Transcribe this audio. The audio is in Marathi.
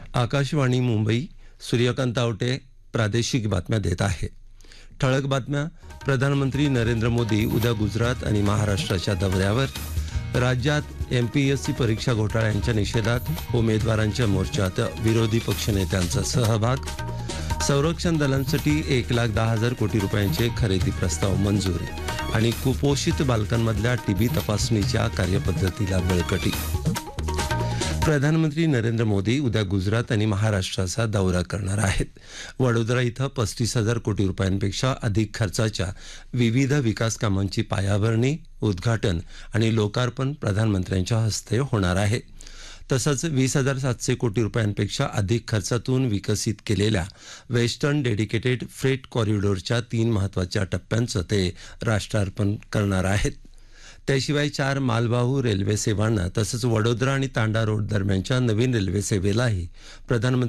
आकाशवाणी मुंबई. सूर्यकांत आवटे प्रादेशिक बातम्या देत आहे. ठळक बातम्या. प्रधानमंत्री नरेंद्र मोदी उद्या गुजरात आणि महाराष्ट्राच्या दौऱ्यावर. राज्यात MPSC परीक्षा घोटाळ्यांच्या निषेधात उमेदवारांच्या मोर्चात विरोधी पक्षनेत्यांचा सहभाग. संरक्षण दलांसाठी 1,10,000 कोटी रुपयांचे खरेदी प्रस्ताव मंजूर. आणि कुपोषित बालकांमधल्या TB तपासणीच्या कार्यपद्धतीला बळकटी. प्रधानमंत्री नरेंद्र मोदी उद्या गुजरात आणि महाराष्ट्राचा दौरा करणार आहेत. वडोदरा इथं 35,000 कोटी रुपयांपेक्षा अधिक खर्चाच्या विविध विकास कामांची पायाभरणी, उद्घाटन आणि लोकार्पण प्रधानमंत्र्यांच्या हस्ते होणार आहे. तसंच 20,700 कोटी रुपयांपेक्षा अधिक खर्चातून विकसित केलेल्या वेस्टर्न डेडिकेटेड फ्रेट कॉरिडॉरच्या 3 महत्त्वाच्या टप्प्यांचं ते राष्ट्रार्पण करणार आहेत. त्याशिवाय 4 मालवाहू रेल्वे सेवांना तसंच वडोदरा आणि तांडा रोड दरम्यानच्या नवीन रेल्वे सेवेलाही प्रधानमंत्री